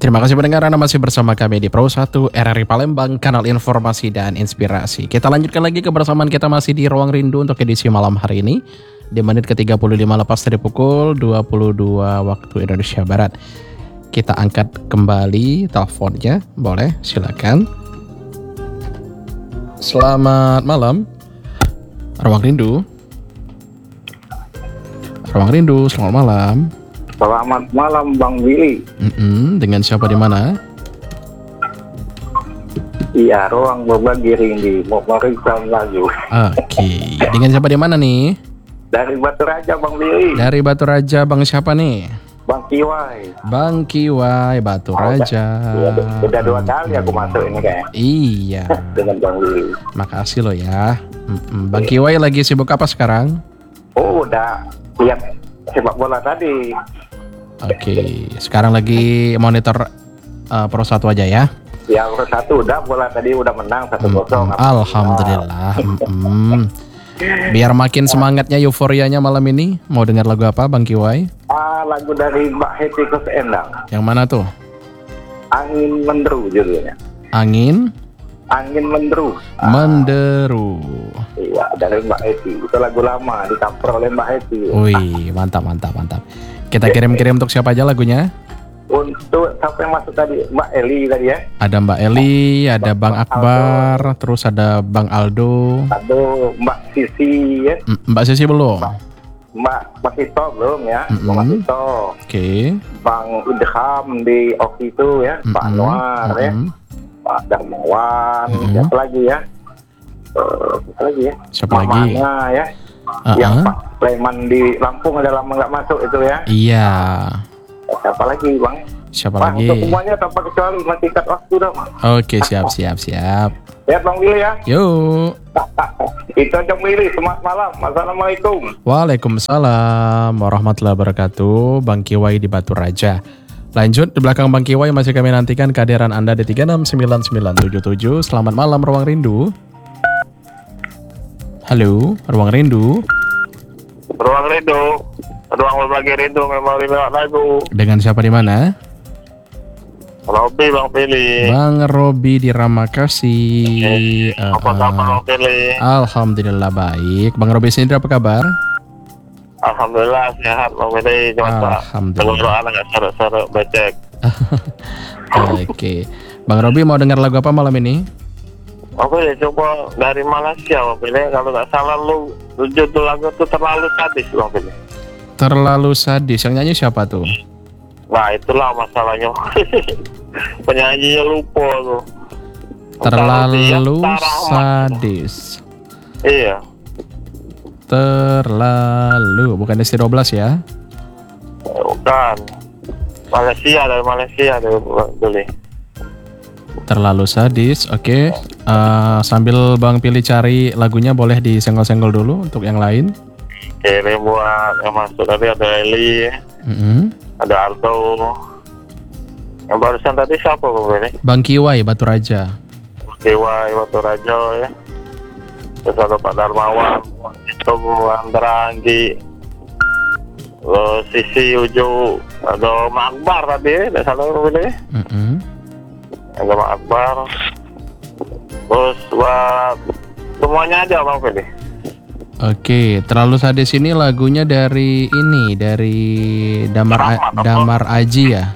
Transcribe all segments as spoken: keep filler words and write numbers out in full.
Terima kasih pendengar, Anda masih bersama kami di Pro satu R R I Palembang, kanal informasi dan inspirasi. Kita lanjutkan lagi kebersamaan kita masih di Ruang Rindu untuk edisi malam hari ini. Di menit ke tiga puluh lima lepas dari pukul dua puluh dua waktu Indonesia Barat. Kita angkat kembali teleponnya, boleh, silakan. Selamat malam, Ruang Rindu. Ruang Rindu, selamat malam. Selamat malam Bang Willy. Mm-mm, dengan siapa di mana? Iya, Ruang berbagi rindu, mau meriksa lagu. Oke, dengan siapa di mana nih? Dari Batu Raja Bang Willy. Dari Batu Raja, Bang siapa nih? Bang Kiwai. Bang Kiwai, Batu Raja. Udah, udah dua kali aku masuk ini kayak. Iya. Dengan Bang Willy. Makasih lo ya. Mm-mm. Bang Kiwai lagi sibuk apa sekarang? Oh, udah lihat sepak bola tadi. Oke, sekarang lagi monitor uh, Pro satu aja ya. Ya, Pro satu udah, bola tadi udah menang satu kosong. Alhamdulillah. Mm-mm. Biar makin semangatnya, euforianya malam ini, mau dengar lagu apa Bang Kiwai? Ah, lagu dari Mbak Heti Kusendang. Yang mana tuh? Angin Menderu judulnya. Angin Angin Menderu. Menderu. Iya, dari Mbak Heti. Itu lagu lama ditampar oleh Mbak Heti. Wih, mantap, mantap, mantap. Kita kirim-kirim untuk siapa aja lagunya? Untuk sampai masuk tadi Mbak Eli tadi ya. Ada Mbak Eli, ada Bang Akbar, terus ada Bang Aldo. Aduh, Mbak Sisi ya. Mbak Sisi belum? Mbak, Mbak Masito belum ya. Mm-mm. Mbak Masito. Oke. Okay. Bang Idham di Oki itu ya. Mm-mm. Pak Anwar Mm-mm. ya. Pak Darmawan. Mm-mm. Siapa lagi ya? Uh, siapa lagi ya? Siapa Mamanya lagi? ya. Uh-uh. Yang Pak Sleman di Lampung ada lama nggak masuk itu ya. Iya. Siapa lagi Bang? Siapa Bang, lagi? untuk semuanya tanpa kecuali tingkat waktu dong. Oke, siap, siap, siap. Ya Bang Willy ya. Yuk. Itu aja Willy, selamat malam. Assalamualaikum. Waalaikumsalam warahmatullahi wabarakatuh. Bang Kiwai di Batu Raja. Lanjut, di belakang Bang Kiwai masih kami nantikan kehadiran Anda di tiga enam sembilan sembilan tujuh tujuh. Selamat malam Ruang Rindu. Halo, Ruang Rindu. Ruang Rindu. Ruang berbagi rindu memori lewat lagu. Dengan siapa di mana? Robi Bang Pilih. Bang Robi di Ramakasih. Uh, apa kabar Bang Pilih? Alhamdulillah baik. Bang Robi sendiri apa kabar? Alhamdulillah sehat Bang Pilih. Alhamdulillah. Anak nggak seruk-seruk becek. Oke. Bang Robi mau dengar lagu apa malam ini? Bang Pilih coba dari Malaysia Bang Pilih. Kalau nggak salah lu judul lagu itu terlalu sadis Bang Pilih. Terlalu sadis. Yang nyanyi siapa tuh? Nah itulah masalahnya. Penyanyinya lupa tuh. Terlalu sadis. Iya. Terlalu. Bukan S T dua belas ya? Bukan. Malaysia, dari Malaysia boleh. Terlalu sadis. Oke. Okay. Uh, sambil Bang pilih cari lagunya, boleh disenggol-senggol dulu untuk yang lain. Kirim buat yang masuk tadi ada Eli, mm-hmm. ada Aldo. Yang barusan tadi siapa Bang? Bang Kiwai Batu Raja. Kiwai Batu Raja ya. Terus ada Pak Darmawan, itu Andra Anggi, uh, Sisi Ujo, ada Mak Akbar tadi, tidak salah Bang. Mm-hmm. Ada Mak Akbar. Terus buat semuanya aja Bang Pilih. Oke, terlalu sadis ini lagunya dari ini, dari Damar A- Damar Aji ya?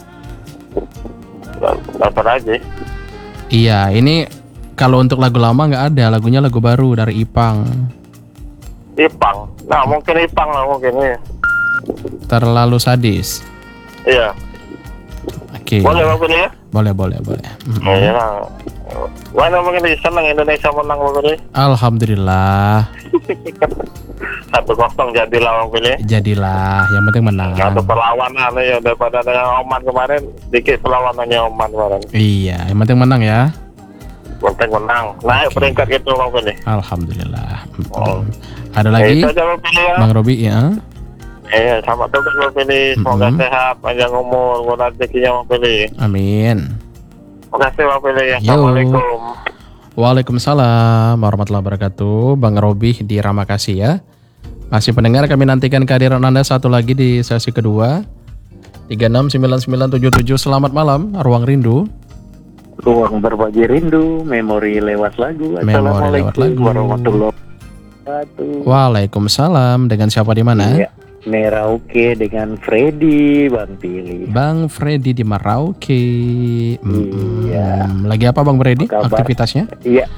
Damar Aji? Iya, ini kalau untuk lagu lama nggak ada, lagunya lagu baru dari Ipang. Ipang? Nah mungkin Ipang lah mungkin ya. Terlalu sadis? Iya. Oke. Boleh Bang ya? Boleh, boleh, boleh. Mm-hmm. Iya. Mana mungkin senang Indonesia menang Bang. Alhamdulillah. Satu kosong jadilah Bang Pilih. Jadilah, yang penting menang. Satu perlawanan ya daripada dengan Oman kemarin, sedikit perlawanannya Oman kemarin. Iya, yang penting menang ya. Penting menang. Naik okay. Peringkat itu Bang Pilih. Alhamdulillah. Oh. Ada lagi? Eh, Bang, ya. Bang Robi ya. Eh, selamat tugas Bang Pilih. Semoga mm-hmm. sehat, panjang umur, murah rezekinya Bang Pilih. Amin. Terima kasih Bang Pilih. Assalamualaikum. Waalaikumsalam warahmatullahi wabarakatuh. Bang Robi di Ramakasih ya. Masih pendengar, kami nantikan kehadiran Anda satu lagi di sesi kedua. tiga enam sembilan sembilan tujuh tujuh. Selamat malam, Ruang Rindu. Ruang berbagi rindu, memori lewat lagu. Memori lewat lagu. Assalamualaikum warahmatullahi wabarakatuh. Waalaikumsalam. Dengan siapa di mana? Iya, Merauke dengan Freddy, Bang Pili. Bang Freddy di Merauke. Mm-mm. Iya. Lagi apa Bang Freddy? Apa kabar? Aktivitasnya? Iya.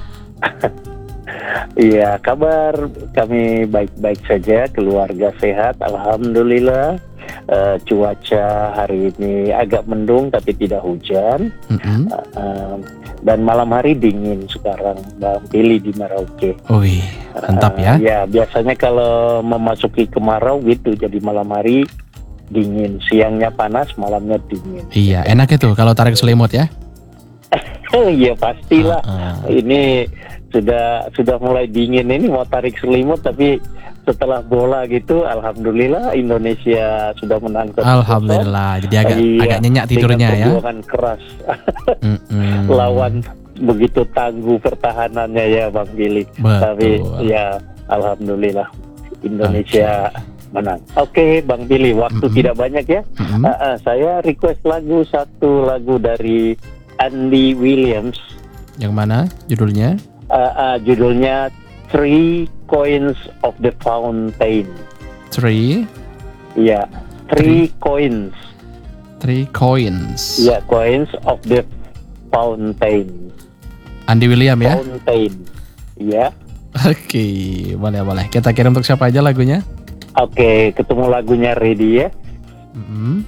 Iya, kabar kami baik-baik saja, keluarga sehat, alhamdulillah. Uh, cuaca hari ini agak mendung tapi tidak hujan. Mm-mm. uh, uh, dan malam hari dingin sekarang, Bang Pili di Merauke. Wih, mantap ya. Uh, ya, biasanya kalau memasuki kemarau gitu, jadi malam hari dingin, siangnya panas, malamnya dingin. Iya, enak itu kalau tarik selimut ya. Iya pastilah. Uh-uh. Ini sudah sudah mulai dingin ini mau tarik selimut, tapi setelah bola gitu, alhamdulillah Indonesia sudah menang. Alhamdulillah, jadi agak Iya, agak nyenyak tidurnya dengan ya. perjuangan keras lawan begitu tangguh pertahanannya ya Bang Billy. Betul. Tapi ya alhamdulillah Indonesia Okay. menang. Oke Bang Billy, waktu Mm-mm. tidak banyak ya. Mm-mm. Uh, uh, saya request lagu satu lagu dari Andy Williams. Yang mana judulnya? Uh, uh, judulnya Three Coins of the Fountain. Three, Iya, Three Coins. three coins. Iya, Coins of the Fountain. Andy William ya? Fountain. Iya. Oke, boleh boleh. Kita kirim untuk siapa aja lagunya? Oke, ketemu lagunya ready ya. Mm-mm.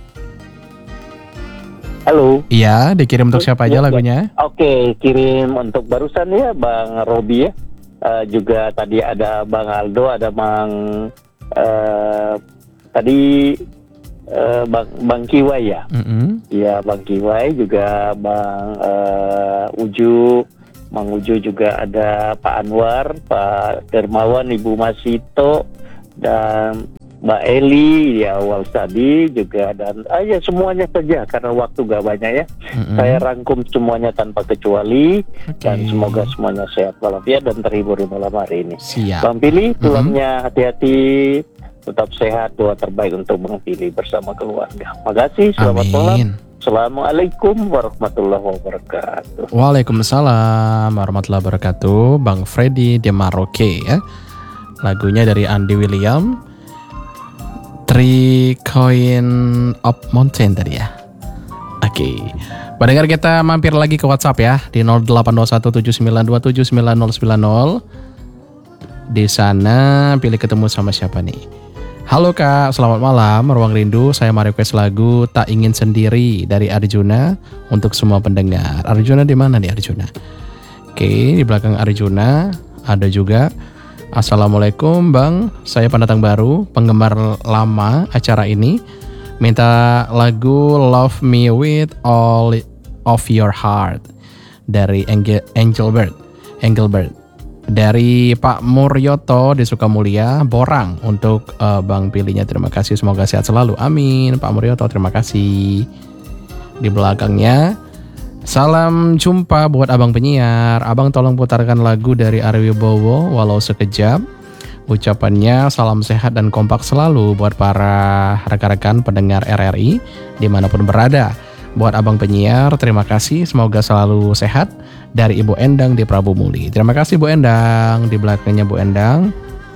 Halo. Iya, dikirim untuk siapa aja Ya, ya. lagunya? Oke, kirim untuk barusan ya Bang Robi ya. Uh, juga tadi ada Bang Aldo, ada Bang uh, tadi uh, Bang Bang Kiwai ya. Mm-mm. Iya, Bang Kiwai juga Bang uh, Uju, Bang Uju juga ada Pak Anwar, Pak Dermawan, Ibu Masito dan Mbak Eli di awal tadi juga, dan ah, ya semuanya saja karena waktu gak banyak ya. Mm-mm. Saya rangkum semuanya tanpa kecuali. Oke. Dan semoga semuanya sehat walafiat dan terhibur di malam hari ini. Siap. Bang Pili, pulangnya hati-hati, tetap sehat, doa terbaik untuk Bang Pili bersama keluarga. Makasih, selamat malam. Amin. Assalamualaikum warahmatullahi wabarakatuh. Waalaikumsalam warahmatullahi wabarakatuh. Bang Freddy di Merauke ya. Lagunya dari Andy William, Three Coin of Mountain tadi ya. Oke. Pendengar, kita mampir lagi ke WhatsApp ya di nol delapan dua satu tujuh sembilan dua tujuh sembilan nol sembilan nol. Di sana pilih ketemu sama siapa nih? Halo Kak, selamat malam. Ruang Rindu, saya mau request lagu Tak Ingin Sendiri dari Arjuna untuk semua pendengar. Arjuna di mana nih Arjuna? Oke, di belakang Arjuna ada juga. Assalamualaikum Bang, saya pendatang baru, penggemar lama acara ini. Minta lagu Love Me With All of Your Heart dari Angel, Angelbert. Angelbert. Dari Pak Muryoto di Sukamulia, Borang untuk uh, Bang pilihnya. Terima kasih, semoga sehat selalu. Amin. Pak Muryoto, terima kasih. Di belakangnya, salam jumpa buat Abang penyiar. Abang tolong putarkan lagu dari Ari Wibowo, Walau Sekejap. Ucapannya salam sehat dan kompak selalu buat para rekan-rekan pendengar R R I dimanapun berada. Buat Abang penyiar, terima kasih, semoga selalu sehat. Dari Ibu Endang di Prabu Muli. Terima kasih Bu Endang. Di belakangnya Bu Endang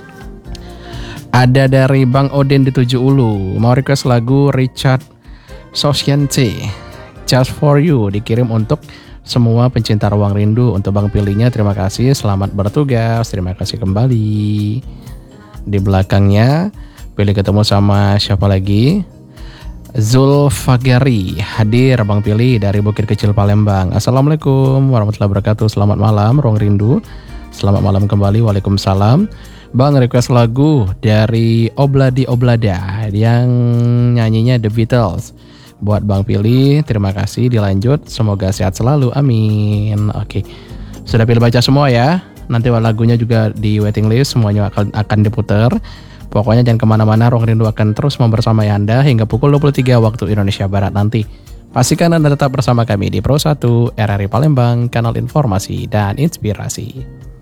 ada dari Bang Odin di Tujuh Ulu, mau request lagu Richard Sosiance, Just For You, dikirim untuk semua pencinta Ruang Rindu. Untuk Bang pilihnya, terima kasih, selamat bertugas. Terima kasih kembali. Di belakangnya pilih ketemu sama siapa lagi? Zulfagari hadir Bang Pilih dari Bukit Kecil Palembang. Assalamualaikum warahmatullahi wabarakatuh. Selamat malam Ruang Rindu. Selamat malam kembali. Waalaikumsalam. Bang request lagu dari Obladi Oblada yang nyanyinya The Beatles. Buat Bang Pilih, terima kasih, dilanjut. Semoga sehat selalu. Amin. Oke. Sudah pilih baca semua ya. Nanti lagunya juga di waiting list, semuanya akan, akan diputar. Pokoknya jangan kemana-mana, Ruang Rindu akan terus membersamai Anda hingga pukul dua puluh tiga waktu Indonesia Barat nanti. Pastikan Anda tetap bersama kami di Pro satu R R I Palembang, kanal informasi dan inspirasi.